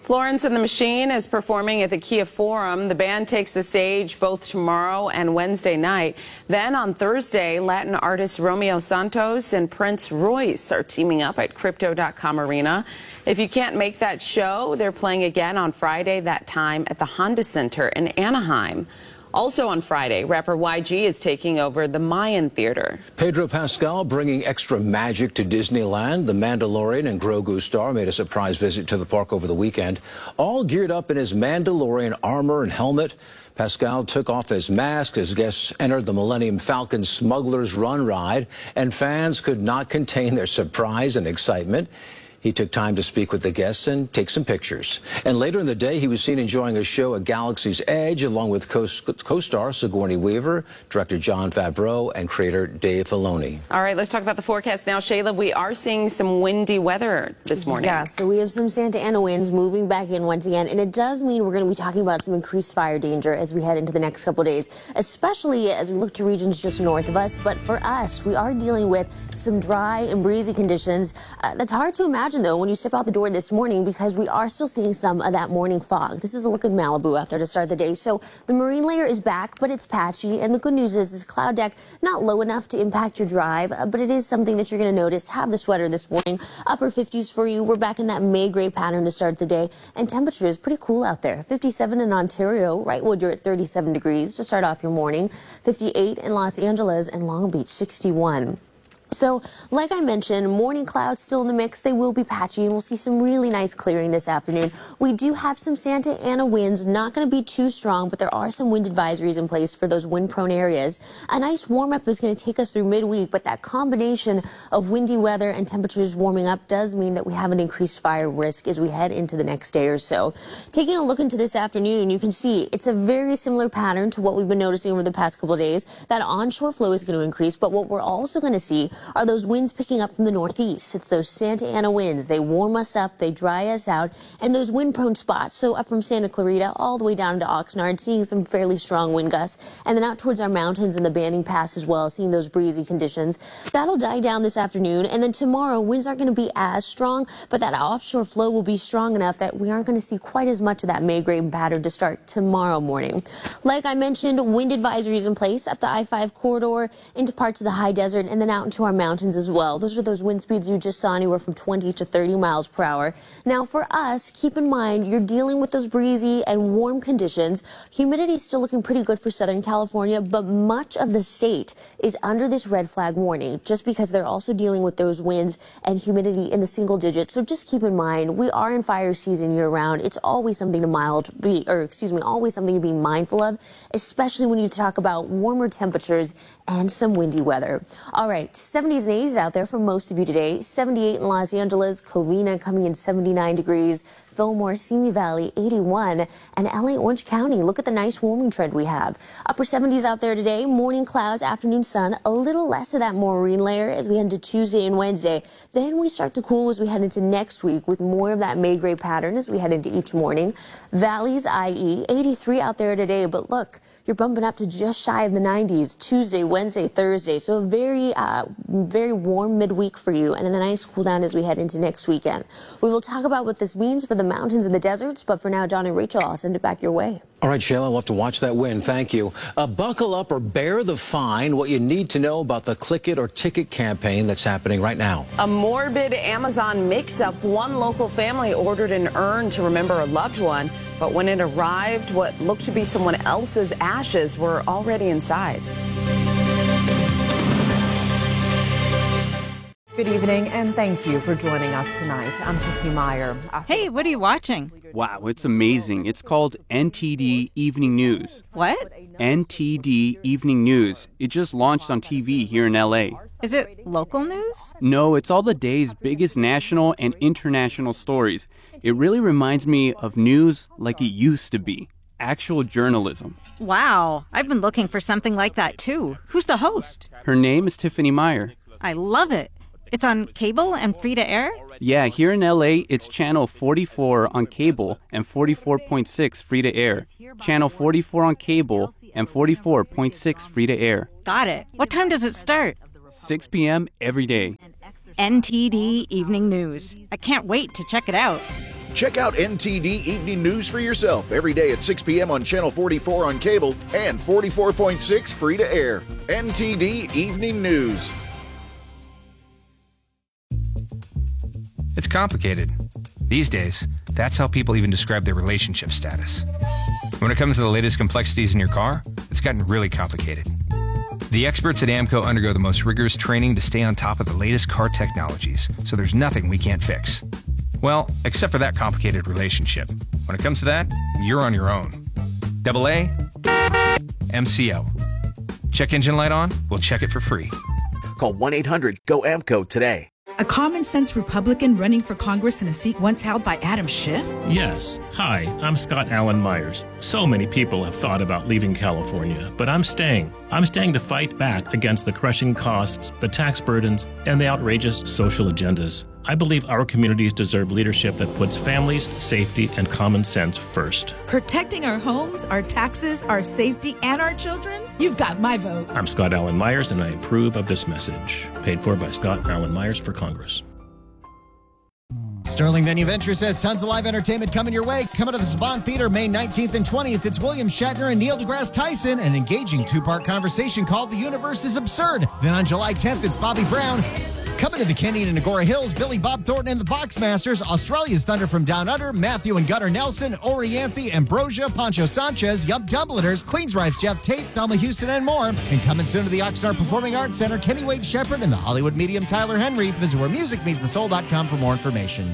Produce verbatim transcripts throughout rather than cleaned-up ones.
Florence and the Machine is performing at the Kia Forum. The band takes the stage both tomorrow and Wednesday night. Then on Thursday, Latin artists Romeo Santos and Prince Royce are teaming up at Crypto dot com Arena. If you can't make that show, they're playing again on Friday, that time at the Honda Center in Anaheim. Also on Friday, rapper Y G is taking over the Mayan Theater. Pedro Pascal bringing extra magic to Disneyland. The Mandalorian and Grogu star made a surprise visit to the park over the weekend, all geared up in his Mandalorian armor and helmet. Pascal took off his mask as guests entered the Millennium Falcon Smuggler's Run ride, and fans could not contain their surprise and excitement. He took time to speak with the guests and take some pictures. And later in the day, he was seen enjoying a show at Galaxy's Edge along with co-star Sigourney Weaver, director Jon Favreau, and creator Dave Filoni. All right, let's talk about the forecast now. Shayla, we are seeing some windy weather this morning. Yeah, so we have some Santa Ana winds moving back in once again, and it does mean we're going to be talking about some increased fire danger as we head into the next couple of days, especially as we look to regions just north of us. But for us, we are dealing with some dry and breezy conditions. Uh, that's hard to imagine, though, when you step out the door this morning, because we are still seeing some of that morning fog. This is a look at Malibu after to start the day. So the marine layer is back, but it's patchy. And the good news is this cloud deck not low enough to impact your drive, uh, but it is something that you're going to notice. Have the sweater this morning. Upper fifties for you. We're back in that May gray pattern to start the day. And temperature is pretty cool out there. fifty-seven in Ontario. Wrightwood, you're at thirty-seven degrees to start off your morning. fifty-eight in Los Angeles, and Long Beach, sixty-one. So, like I mentioned, morning clouds still in the mix. They will be patchy, and we'll see some really nice clearing this afternoon. We do have some Santa Ana winds, not going to be too strong, but there are some wind advisories in place for those wind-prone areas. A nice warm-up is going to take us through midweek, but that combination of windy weather and temperatures warming up does mean that we have an increased fire risk as we head into the next day or so. Taking a look into this afternoon, you can see it's a very similar pattern to what we've been noticing over the past couple of days. That onshore flow is going to increase, but what we're also going to see are those winds picking up from the northeast. It's those Santa Ana winds. They warm us up, they dry us out, and those wind-prone spots. So up from Santa Clarita all the way down to Oxnard, seeing some fairly strong wind gusts, and then out towards our mountains and the Banning Pass as well, seeing those breezy conditions. That'll die down this afternoon, and then tomorrow winds aren't going to be as strong, but that offshore flow will be strong enough that we aren't going to see quite as much of that May gray pattern to start tomorrow morning. Like I mentioned, wind advisories in place up the I five corridor into parts of the high desert, and then out into our mountains as well. Those are those wind speeds you just saw, anywhere from twenty to thirty miles per hour. Now for us, keep in mind you're dealing with those breezy and warm conditions. Humidity is still looking pretty good for Southern California, but much of the state is under this red flag warning just because they're also dealing with those winds and humidity in the single digits. So just keep in mind, we are in fire season year round. It's always something to mild be, or excuse me, always something to be mindful of, especially when you talk about warmer temperatures and some windy weather. All right, seventies and eighties out there for most of you today. seventy-eight in Los Angeles, Covina coming in seventy-nine degrees. Fillmore, Simi Valley, eighty-one, and L A Orange County. Look at the nice warming trend we have. Upper seventies out there today. Morning clouds, afternoon sun, a little less of that marine layer as we head into Tuesday and Wednesday. Then we start to cool as we head into next week with more of that May gray pattern as we head into each morning. Valleys, that is, eighty-three out there today, but look, you're bumping up to just shy of the nineties Tuesday, Wednesday, Thursday. So a very, uh, very warm midweek for you, and then a nice cool down as we head into next weekend. We will talk about what this means for the mountains and the deserts, but for now, John and Rachel, I'll send it back your way. All right, Shayla, we'll have to watch that wind. Thank you. Uh, buckle up or bear the fine. What you need to know about the Click It or Ticket campaign that's happening right now. A morbid Amazon mix-up. One local family ordered an urn to remember a loved one, but when it arrived, what looked to be someone else's ashes were already inside. Good evening, and thank you for joining us tonight. I'm Tiffany Meyer. Hey, what are you watching? Wow, it's amazing. It's called N T D Evening News. What? N T D Evening News. It just launched on T V here in L A. Is it local news? No, it's all the day's biggest national and international stories. It really reminds me of news like it used to be. Actual journalism. Wow, I've been looking for something like that too. Who's the host? Her name is Tiffany Meyer. I love it. It's on cable and free to air? Yeah, here in L A, it's channel forty-four on cable and forty-four point six free to air. Channel forty-four on cable and forty-four point six free to air. Got it. What time does it start? six p.m. every day. N T D Evening News. I can't wait to check it out. Check out N T D Evening News for yourself every day at six p.m. on Channel forty-four on cable and forty-four point six free to air. N T D Evening News. It's complicated. These days, that's how people even describe their relationship status. When it comes to the latest complexities in your car, it's gotten really complicated. The experts at AAMCO undergo the most rigorous training to stay on top of the latest car technologies, so there's nothing we can't fix. Well, except for that complicated relationship. When it comes to that, you're on your own. Double A, M C O. Check engine light on? We'll check it for free. Call one eight hundred go A M C O today. A common-sense Republican running for Congress in a seat once held by Adam Schiff? Yes. Hi, I'm Scott Allen Myers. So many people have thought about leaving California, but I'm staying. I'm staying to fight back against the crushing costs, the tax burdens, and the outrageous social agendas. I believe our communities deserve leadership that puts families, safety, and common sense first. Protecting our homes, our taxes, our safety, and our children? You've got my vote. I'm Scott Allen Myers, and I approve of this message. Paid for by Scott Allen Myers for Congress. Sterling Venue Ventures says tons of live entertainment coming your way. Coming to the Saban Theater May nineteenth and twentieth. It's William Shatner and Neil deGrasse Tyson, an engaging two-part conversation called The Universe is Absurd. Then on July tenth, it's Bobby Brown. Coming to the Kenyon and Agora Hills, Billy Bob Thornton and the Boxmasters, Australia's Thunder from Down Under, Matthew and Gunnar Nelson, Orianthe, Ambrosia, Pancho Sanchez, Yub Dubliners, Queensrÿche's Jeff Tate, Thelma Houston, and more. And coming soon to the Oxnard Performing Arts Center, Kenny Wade Shepherd and the Hollywood medium Tyler Henry. Visit where music meets the soul dot com for more information.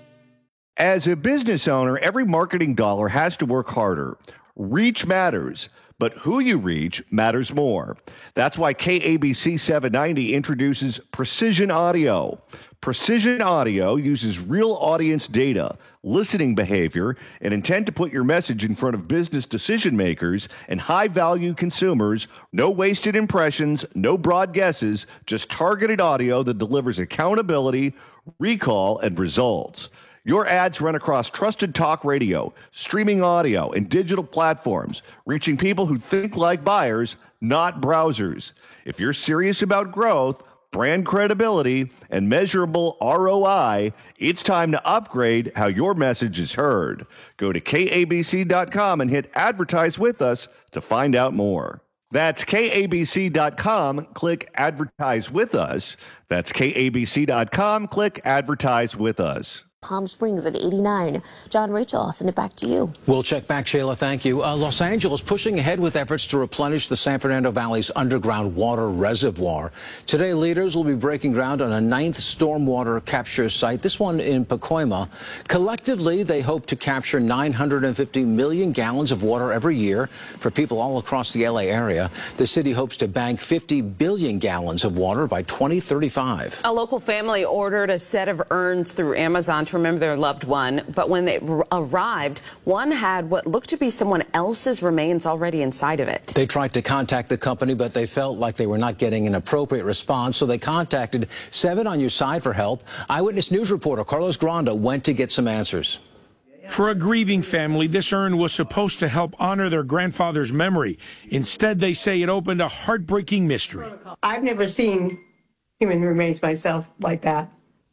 As a business owner, every marketing dollar has to work harder. Reach matters, but who you reach matters more. That's why K A B C seven ninety introduces Precision Audio. Precision Audio uses real audience data, listening behavior, and intent to put your message in front of business decision makers and high-value consumers. No wasted impressions, no broad guesses, just targeted audio that delivers accountability, recall, and results. Your ads run across trusted talk radio, streaming audio, and digital platforms, reaching people who think like buyers, not browsers. If you're serious about growth, brand credibility, and measurable R O I, it's time to upgrade how your message is heard. Go to K A B C dot com and hit Advertise with Us to find out more. That's K A B C dot com. Click Advertise with Us. That's K A B C dot com. Click Advertise with Us. Palm Springs at eighty-nine. John, Rachel, I'll send it back to you. We'll check back, Shayla. Thank you. Uh, Los Angeles pushing ahead with efforts to replenish the San Fernando Valley's underground water reservoir. Today, leaders will be breaking ground on a ninth stormwater capture site, this one in Pacoima. Collectively, they hope to capture nine hundred fifty million gallons of water every year for people all across the L A area. The city hopes to bank fifty billion gallons of water by twenty thirty-five. A local family ordered a set of urns through Amazon to remember their loved one, but when they arrived, one had what looked to be someone else's remains already inside of it. They tried to contact the company, but they felt like they were not getting an appropriate response, so they contacted Seven on Your Side for help. Eyewitness News reporter Carlos Granda went to get some answers. For a grieving family, this urn was supposed to help honor their grandfather's memory. Instead, they say it opened a heartbreaking mystery. I've never seen human remains myself like that,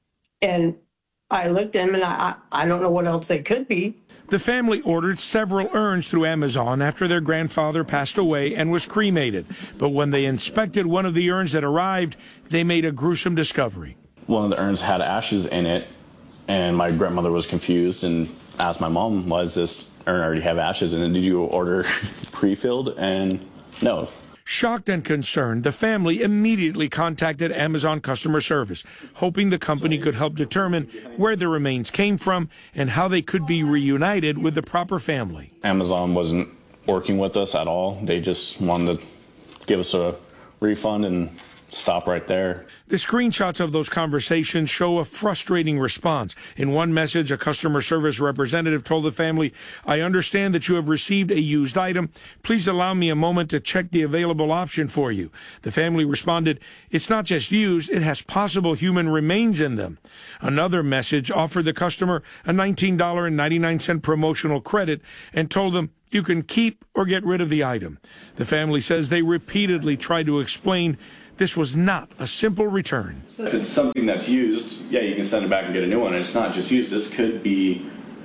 and I looked at them and I, I don't know what else they could be. The family ordered several urns through Amazon after their grandfather passed away and was cremated. But when they inspected one of the urns that arrived, they made a gruesome discovery. One of the urns had ashes in it, and my grandmother was confused and asked my mom, why does this urn already have ashes in it? Did you order pre-filled? And no. Shocked and concerned, the family immediately contacted Amazon customer service, hoping the company could help determine where the remains came from and how they could be reunited with the proper family. Amazon wasn't working with us at all. They just wanted to give us a refund and stop right there. The screenshots of those conversations show a frustrating response. In one message, a customer service representative told the family, "I understand that you have received a used item. Please allow me a moment to check the available option for you." The family responded, "It's not just used, it has possible human remains in them." Another message offered the customer a nineteen ninety-nine promotional credit and told them, "You can keep or get rid of the item." The family says they repeatedly tried to explain this was not a simple return. If it's something that's used, yeah, you can send it back and get a new one. And it's not just used. This could be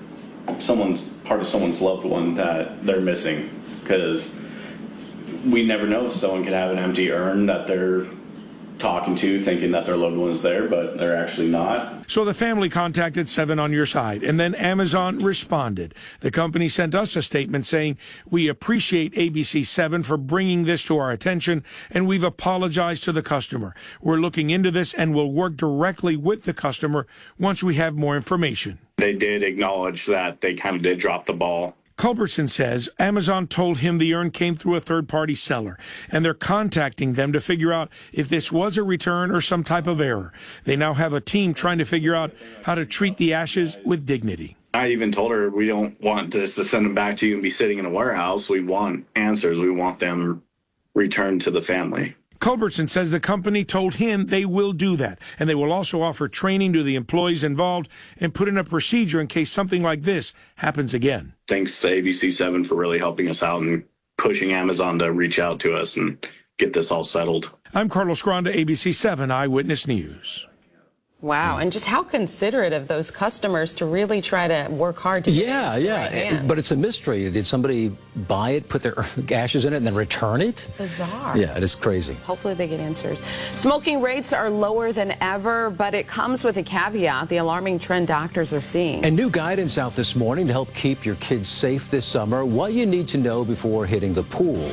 someone's part of someone's loved one that they're missing, because we never know if someone could have an empty urn that they're talking to, thinking that their loved one's there, but they're actually not. So the family contacted Seven on Your Side, and then Amazon responded. The company sent us a statement saying, "We appreciate A B C seven for bringing this to our attention, and we've apologized to the customer. We're looking into this and will work directly with the customer once we have more information." They did acknowledge that they kind of did drop the ball. Culbertson says Amazon told him the urn came through a third-party seller, and they're contacting them to figure out if this was a return or some type of error. They now have a team trying to figure out how to treat the ashes with dignity. I even told her we don't want just to send them back to you and be sitting in a warehouse. We want answers. We want them returned to the family. Culbertson says the company told him they will do that, and they will also offer training to the employees involved and put in a procedure in case something like this happens again. Thanks to A B C seven for really helping us out and pushing Amazon to reach out to us and get this all settled. I'm Carlos Granda, A B C seven Eyewitness News. Wow, and just how considerate of those customers to really try to work hard to get Yeah, it into yeah, the right hands. but it's a mystery. Did somebody buy it, put their ashes in it, and then return it? Bizarre. Yeah, it is crazy. Hopefully they get answers. Smoking rates are lower than ever, but it comes with a caveat, the alarming trend doctors are seeing. And new guidance out this morning to help keep your kids safe this summer. What you need to know before hitting the pool.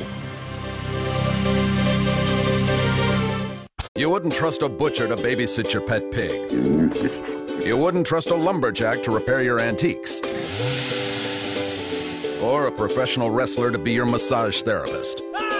You wouldn't trust a butcher to babysit your pet pig. You wouldn't trust a lumberjack to repair your antiques. Or a professional wrestler to be your massage therapist.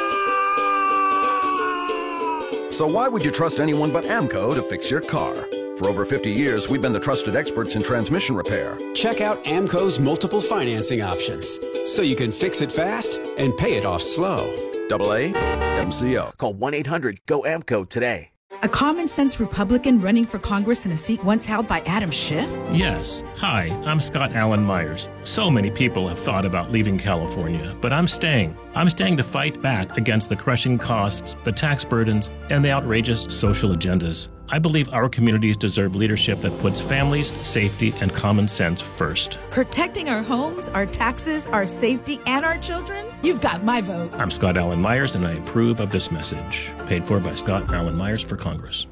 So why would you trust anyone but AMCO to fix your car? For over fifty years, we've been the trusted experts in transmission repair. Check out AMCO's multiple financing options, so you can fix it fast and pay it off slow. Double A M C O. Call one eight hundred G O A M C O today. A common-sense Republican running for Congress in a seat once held by Adam Schiff? Yes. Hi, I'm Scott Allen Myers. So many people have thought about leaving California, but I'm staying. I'm staying to fight back against the crushing costs, the tax burdens, and the outrageous social agendas. I believe our communities deserve leadership that puts families, safety, and common sense first. Protecting our homes, our taxes, our safety, and our children? You've got my vote. I'm Scott Allen Myers, and I approve of this message. Paid for by Scott Allen Myers for Congress.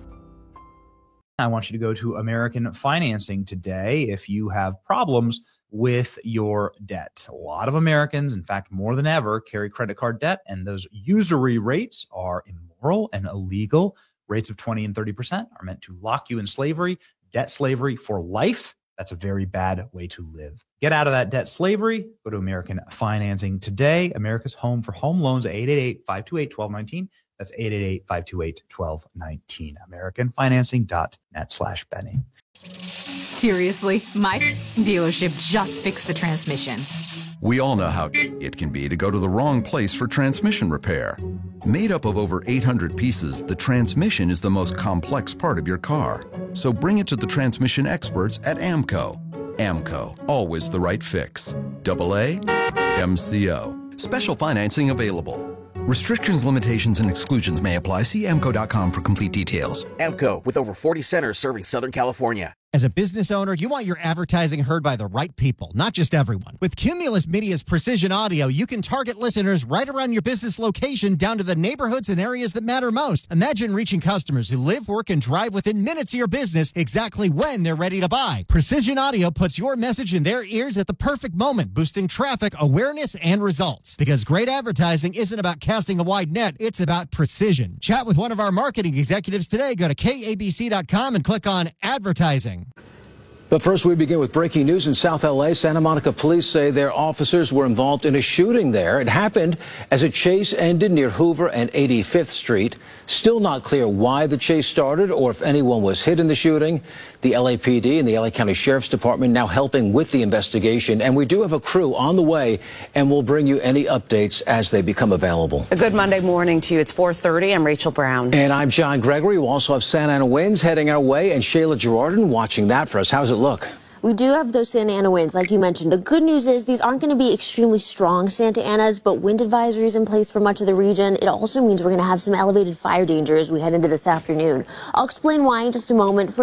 I want you to go to American Financing today if you have problems with your debt. A lot of Americans, in fact, more than ever, carry credit card debt, and those usury rates are immoral and illegal. Rates of twenty and thirty percent are meant to lock you in slavery, debt slavery for life. That's a very bad way to live. Get out of that debt slavery. Go to American Financing today. America's home for home loans, eight eight eight, five two eight, one two one nine. That's eight eight eight, five two eight, one two one nine. American Financing dot net slash Benny. Seriously, my dealership just fixed the transmission. We all know how it can be to go to the wrong place for transmission repair. Made up of over eight hundred pieces, the transmission is the most complex part of your car. So bring it to the transmission experts at AMCO. AMCO, always the right fix. Double A M C O. Special financing available. Restrictions, limitations, and exclusions may apply. See A M C O dot com for complete details. A M C O, with over forty centers serving Southern California. As a business owner, you want your advertising heard by the right people, not just everyone. With Cumulus Media's Precision Audio, you can target listeners right around your business location down to the neighborhoods and areas that matter most. Imagine reaching customers who live, work, and drive within minutes of your business exactly when they're ready to buy. Precision Audio puts your message in their ears at the perfect moment, boosting traffic, awareness, and results. Because great advertising isn't about casting a wide net, it's about precision. Chat with one of our marketing executives today. Go to K A B C dot com and click on Advertising. But first, we begin with breaking news in South L A. Santa Monica police say their officers were involved in a shooting there. It happened as a chase ended near Hoover and eighty-fifth Street. Still not clear why the chase started or if anyone was hit in the shooting. The L A P D and the L A County Sheriff's Department now helping with the investigation. And we do have a crew on the way, and we'll bring you any updates as they become available. A good Monday morning to you. It's four thirty. I'm Rachel Brown. And I'm John Gregory. We also have Santa Ana winds heading our way, and Shayla Girardin watching that for us. How's it look? We do have those Santa Ana winds, like you mentioned. The good news is these aren't going to be extremely strong Santa Anas, but wind advisories in place for much of the region. It also means we're going to have some elevated fire danger as we head into this afternoon. I'll explain why in just a moment. For